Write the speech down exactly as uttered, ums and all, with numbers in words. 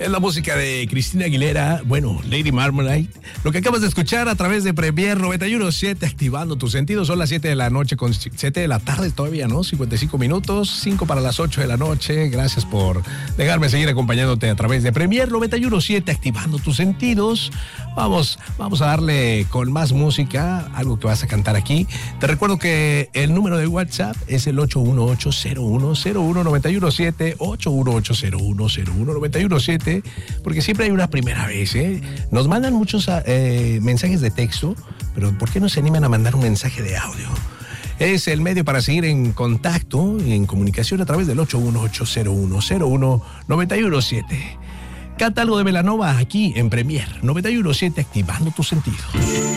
Es la música de Cristina Aguilera, bueno, Lady Marmalade. Lo que acabas de escuchar a través de Premier noventa y uno punto siete, activando tus sentidos. Son las siete de la noche con siete de la tarde todavía, ¿no? cincuenta y cinco minutos, cinco para las ocho de la noche. Gracias por dejarme seguir acompañándote a través de Premier noventa y uno punto siete, activando tus sentidos. Vamos, vamos a darle con más música, algo que vas a cantar aquí. Te recuerdo que el número de WhatsApp es el ocho uno ocho cero uno cero uno nueve uno siete, ocho uno ocho cero uno cero uno nueve uno siete, porque siempre hay una primera vez, ¿eh? Nos mandan muchos eh, mensajes de texto, pero ¿por qué no se animan a mandar un mensaje de audio? Es el medio para seguir en contacto y en comunicación a través del ocho uno ocho cero uno cero uno nueve uno siete. Canta algo de Belanova aquí en Premier noventa y uno punto siete, activando tus sentidos.